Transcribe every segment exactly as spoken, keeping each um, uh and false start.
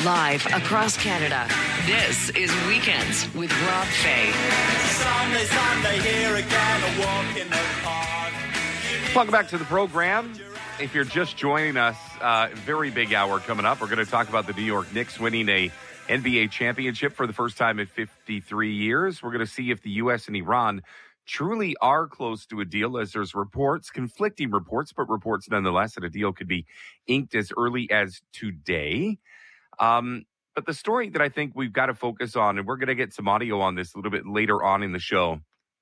Live across Canada, this is Weekends with Rob Fay. Sunday, Sunday, here again, a walk in the park. Welcome back to the program. If you're just joining us, uh, very big hour coming up. We're going to talk about the New York Knicks winning a N B A championship for the first time in fifty-three years. We're going to see if the U S and Iran truly are close to a deal, as there's reports, conflicting reports, but reports nonetheless, that a deal could be inked as early as today. Um, but the story that I think we've got to focus on, and we're going to get some audio on this a little bit later on in the show,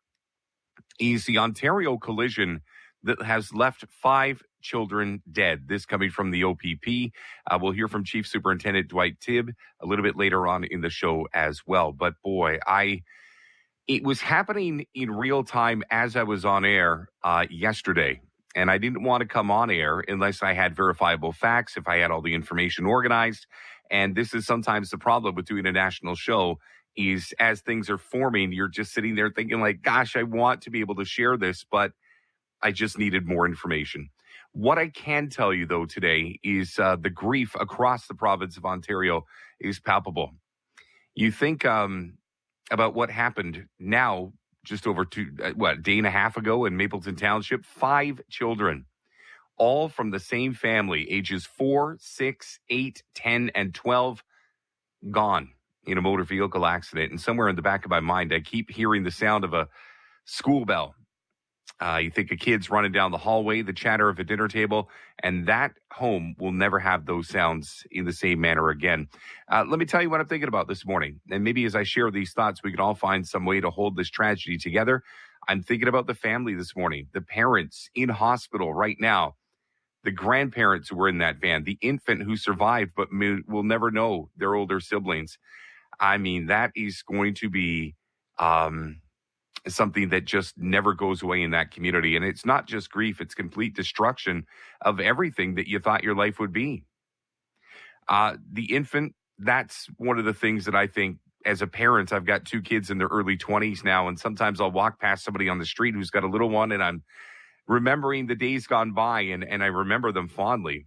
is the Ontario collision that has left five children dead. This coming from the O P P. Uh, we'll hear from Chief Superintendent Dwight Tibb a little bit later on in the show as well. But boy, I it was happening in real time as I was on air uh, yesterday. And I didn't want to come on air unless I had verifiable facts, if I had all the information organized. And this is sometimes the problem with doing a national show, is as things are forming, you're just sitting there thinking like, gosh, I want to be able to share this, but I just needed more information. What I can tell you, though, today is uh, the grief across the province of Ontario is palpable. You think um, about what happened now, just over two, uh, what, a day and a half ago in Mapleton Township, five children, all from the same family, ages four, six, eight, ten, and twelve, gone in a motor vehicle accident. And somewhere in the back of my mind, I keep hearing the sound of a school bell. Uh, you think of kids running down the hallway, the chatter of a dinner table, and that home will never have those sounds in the same manner again. Uh, let me tell you what I'm thinking about this morning. And maybe as I share these thoughts, we can all find some way to hold this tragedy together. I'm thinking about the family this morning, the parents in hospital right now, the grandparents who were in that van, the infant who survived but will never know their older siblings. I mean, that is going to be um, something that just never goes away in that community. And it's not just grief, it's complete destruction of everything that you thought your life would be. Uh, the infant, that's one of the things that I think as a parent, I've got two kids in their early twenties now, and sometimes I'll walk past somebody on the street who's got a little one, and I'm remembering the days gone by, and, and I remember them fondly.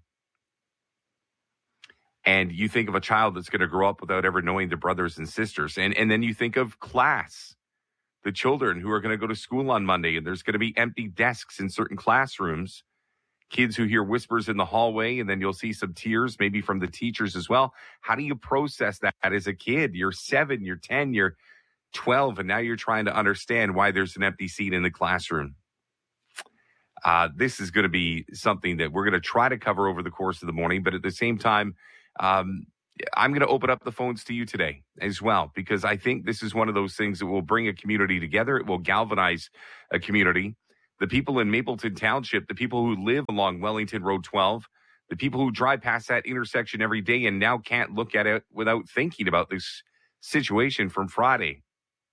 And you think of a child that's going to grow up without ever knowing their brothers and sisters. And, and then you think of class, the children who are going to go to school on Monday, and there's going to be empty desks in certain classrooms, kids who hear whispers in the hallway, and then you'll see some tears maybe from the teachers as well. How do you process that as a kid? You're seven, you're ten, you're twelve, and now you're trying to understand why there's an empty seat in the classroom. Uh, this is going to be something that we're going to try to cover over the course of the morning, but at the same time, um, I'm going to open up the phones to you today as well, because I think this is one of those things that will bring a community together. It will galvanize a community. The people in Mapleton Township, the people who live along Wellington Road twelve, the people who drive past that intersection every day and now can't look at it without thinking about this situation from Friday.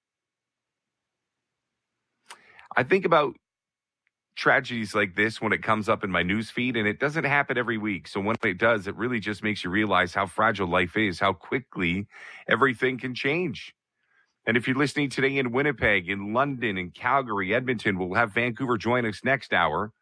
I think about tragedies like this when it comes up in my news feed, and it doesn't happen every week. So when it does, it really just makes you realize how fragile life is, how quickly everything can change. And if you're listening today in Winnipeg, in London, in Calgary, Edmonton, we'll have Vancouver join us next hour.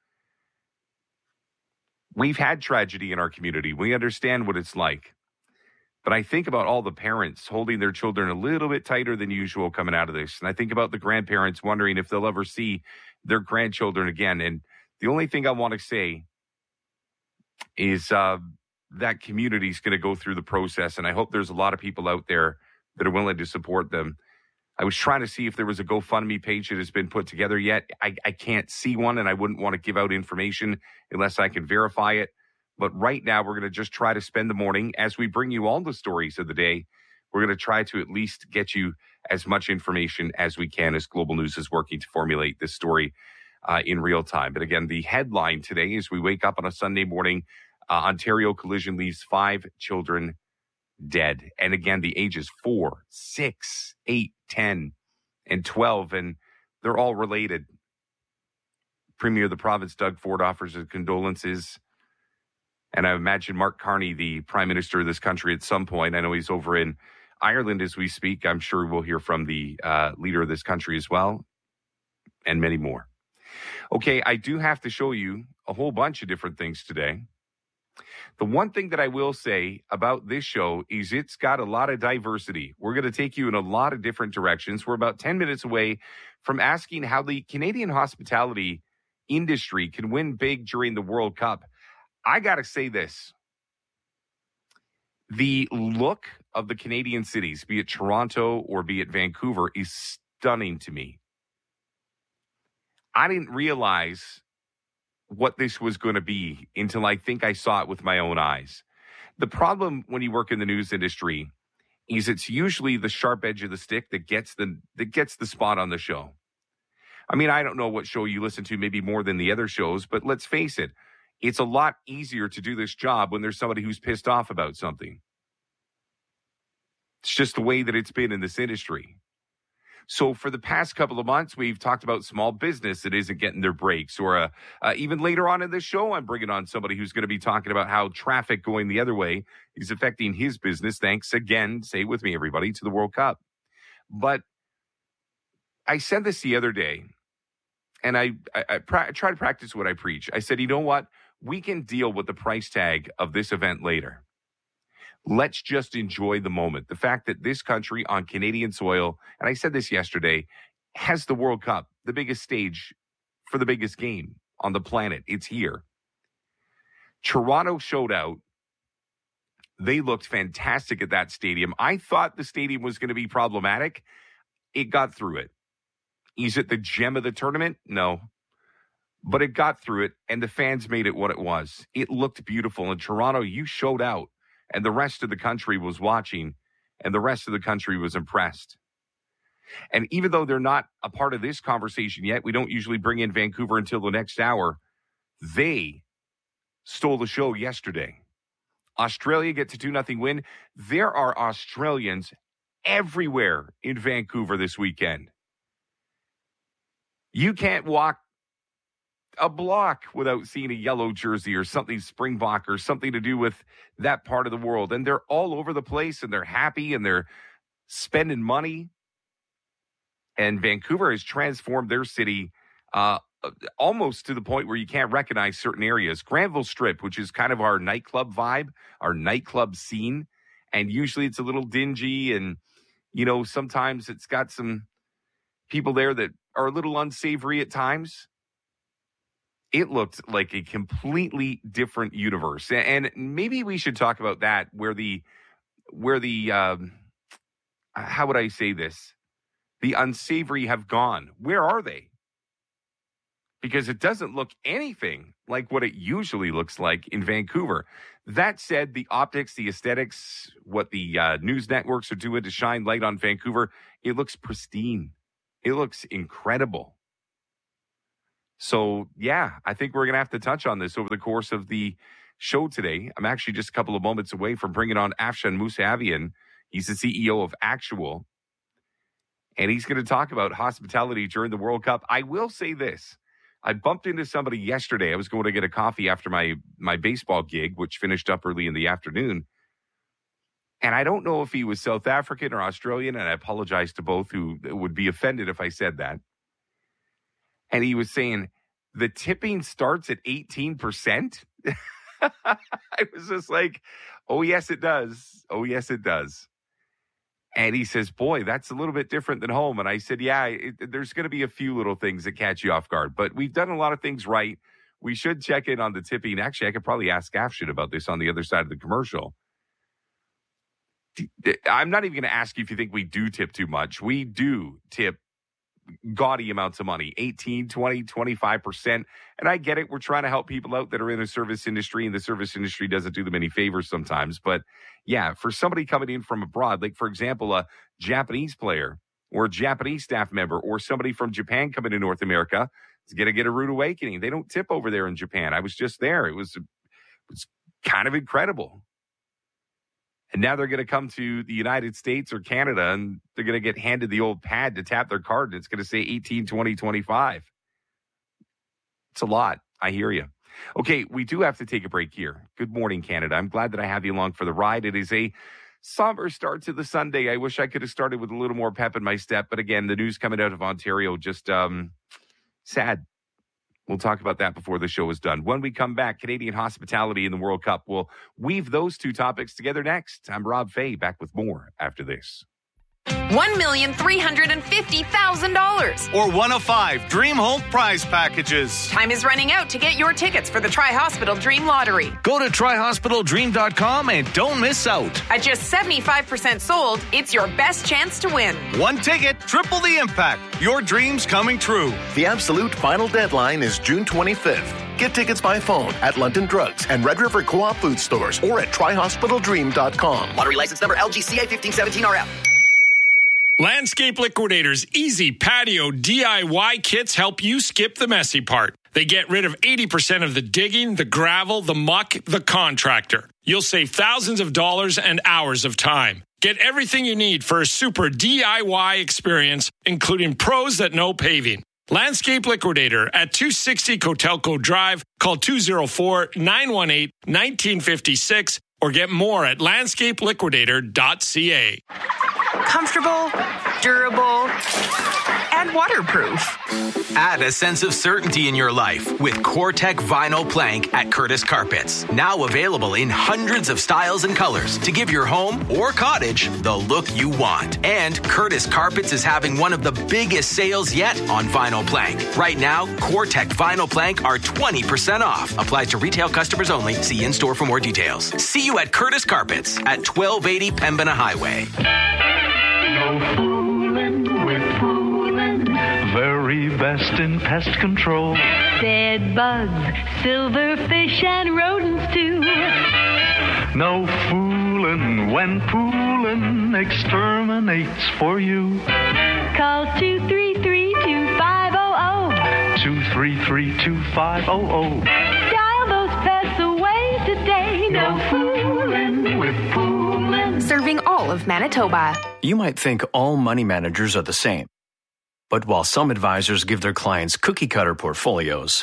We've had tragedy in our community. We understand what it's like. But I think about all the parents holding their children a little bit tighter than usual coming out of this. And I think about the grandparents wondering if they'll ever see their grandchildren again. And the only thing I want to say is uh, that community is going to go through the process. And I hope there's a lot of people out there that are willing to support them. I was trying to see if there was a GoFundMe page that has been put together yet. I, I can't see one, and I wouldn't want to give out information unless I can verify it. But right now, we're going to just try to spend the morning as we bring you all the stories of the day. We're going to try to at least get you as much information as we can as Global News is working to formulate this story uh, in real time. But again, the headline today is we wake up on a Sunday morning, uh, Ontario collision leaves five children dead. And again, the ages four, six, eight, ten, and twelve, and they're all related. Premier of the province, Doug Ford, offers his condolences. And I imagine Mark Carney, the prime minister of this country, at some point, I know he's over in Ireland as we speak. I'm sure we'll hear from the uh, leader of this country as well, and many more. Okay, I do have to show you a whole bunch of different things today. The one thing that I will say about this show is it's got a lot of diversity. We're going to take you in a lot of different directions. We're about ten minutes away from asking how the Canadian hospitality industry can win big during the World Cup. I got to say this. The look of the Canadian cities, be it Toronto or be it Vancouver, is stunning to me. I didn't realize what this was going to be until I think I saw it with my own eyes. The problem when you work in the news industry is it's usually the sharp edge of the stick that gets the that gets the spot on the show. I mean, I don't know what show you listen to, maybe more than the other shows, but let's face it, it's a lot easier to do this job when there's somebody who's pissed off about something. It's just the way that it's been in this industry. So for the past couple of months, we've talked about small business that isn't getting their breaks. Or uh, uh, even later on in this show, I'm bringing on somebody who's going to be talking about how traffic going the other way is affecting his business. Thanks again, say it with me, everybody, to the World Cup. But I said this the other day, and I, I, I, pra- I try to practice what I preach. I said, you know what? We can deal with the price tag of this event later. Let's just enjoy the moment. The fact that this country on Canadian soil, and I said this yesterday, has the World Cup, the biggest stage for the biggest game on the planet. It's here. Toronto showed out. They looked fantastic at that stadium. I thought the stadium was going to be problematic. It got through it. Is it the gem of the tournament? No. But it got through it, and the fans made it what it was. It looked beautiful. In Toronto, you showed out. And the rest of the country was watching, and the rest of the country was impressed. And even though they're not a part of this conversation yet, we don't usually bring in Vancouver until the next hour, they stole the show yesterday. Australia gets a two nothing win. There are Australians everywhere in Vancouver this weekend. You can't walk a block without seeing a yellow jersey or something Springbok or something to do with that part of the world. And they're all over the place, and they're happy, and they're spending money. And Vancouver has transformed their city uh, almost to the point where you can't recognize certain areas. Granville Strip, which is kind of our nightclub vibe, our nightclub scene. And usually it's a little dingy, and, you know, sometimes it's got some people there that are a little unsavory at times. It looked like a completely different universe. And maybe we should talk about that, where the, where the, um, how would I say this? The unsavory have gone. Where are they? Because it doesn't look anything like what it usually looks like in Vancouver. That said, the optics, the aesthetics, what the uh, news networks are doing to shine light on Vancouver, it looks pristine. It looks incredible. So, yeah, I think we're going to have to touch on this over the course of the show today. I'm actually just a couple of moments away from bringing on Afshan Mousavian. He's the C E O of Actual, and he's going to talk about hospitality during the World Cup. I will say this. I bumped into somebody yesterday. I was going to get a coffee after my, my baseball gig, which finished up early in the afternoon. And I don't know if he was South African or Australian, and I apologize to both who would be offended if I said that. And he was saying, the tipping starts at eighteen percent? I was just like, oh, yes, it does. Oh, yes, it does. And he says, boy, that's a little bit different than home. And I said, yeah, it, there's going to be a few little things that catch you off guard. But we've done a lot of things right. We should check in on the tipping. Actually, I could probably ask Afshan about this on the other side of the commercial. I'm not even going to ask you if you think we do tip too much. We do tip gaudy amounts of money, eighteen, twenty, twenty-five percent. And I get it. We're trying to help people out that are in the service industry, and the service industry doesn't do them any favors sometimes. But yeah, for somebody coming in from abroad, like, for example, a Japanese player or a Japanese staff member or somebody from Japan coming to North America is going to get a rude awakening. They don't tip over there in Japan. I was just there. It was, it was kind of incredible. And now they're going to come to the United States or Canada, and they're going to get handed the old pad to tap their card, and it's going to say eighteen, twenty, twenty-five. It's a lot. I hear you. Okay, we do have to take a break here. Good morning, Canada. I'm glad that I have you along for the ride. It is a somber start to the Sunday. I wish I could have started with a little more pep in my step, but again, the news coming out of Ontario, just um, sad. We'll talk about that before the show is done. When we come back, Canadian hospitality in the World Cup. We'll weave those two topics together next. I'm Rob Fay, back with more after this. one million three hundred fifty thousand dollars. Or one of five Dream Home prize packages. Time is running out to get your tickets for the Tri-Hospital Dream Lottery. Go to tri hospital dream dot com and don't miss out. At just seventy-five percent sold, it's your best chance to win. One ticket, triple the impact. Your dreams coming true. The absolute final deadline is June twenty-fifth. Get tickets by phone at London Drugs and Red River Co-op food stores or at tri hospital dream dot com. Lottery license number L G C A fifteen seventeen R F. Landscape Liquidators easy patio D I Y kits help you skip the messy part. They get rid of eighty percent of the digging, the gravel, the muck, the contractor. You'll save thousands of dollars and hours of time. Get everything you need for a super D I Y experience, including pros that know paving. Landscape Liquidator at two sixty Cotelco Drive. Call two oh four, nine one eight, one nine five six or get more at landscape liquidator dot c a. Comfortable, durable, and waterproof. Add a sense of certainty in your life with CoreTech Vinyl Plank at Curtis Carpets. Now available in hundreds of styles and colors to give your home or cottage the look you want. And Curtis Carpets is having one of the biggest sales yet on vinyl plank. Right now, CoreTech Vinyl Plank are twenty percent off. Applies to retail customers only. See in-store for more details. See you at Curtis Carpets at twelve eighty Pembina Highway. No fooling with fooling, very best in pest control. Bed bugs, silverfish, and rodents too. No fooling when pooling exterminates for you. Call two three three, two five zero zero. two three three, two five zero zero. Dial those pests away today. No, no fooling with pooling. Serving all of Manitoba. You might think all money managers are the same. But while some advisors give their clients cookie-cutter portfolios,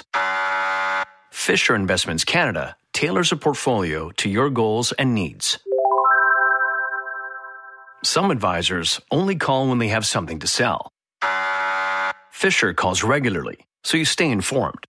Fisher Investments Canada tailors a portfolio to your goals and needs. Some advisors only call when they have something to sell. Fisher calls regularly, so you stay informed.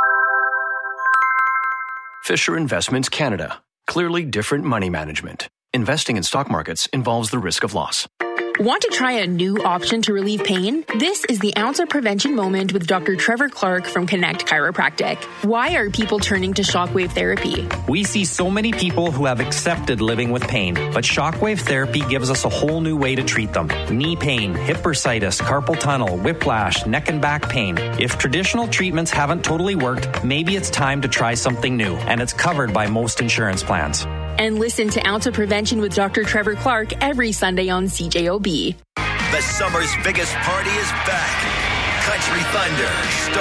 Fisher Investments Canada. Clearly different money management. Investing in stock markets involves the risk of loss. Want to try a new option to relieve pain? This is the Ounce of Prevention Moment with Doctor Trevor Clark from Connect Chiropractic. Why are people turning to shockwave therapy? We see so many people who have accepted living with pain, but shockwave therapy gives us a whole new way to treat them. Knee pain, hip bursitis, carpal tunnel, whiplash, neck and back pain. If traditional treatments haven't totally worked, maybe it's time to try something new, and it's covered by most insurance plans. And listen to Ounce of Prevention with Doctor Trevor Clark every Sunday on C J O B. The summer's biggest party is back. Country Thunder.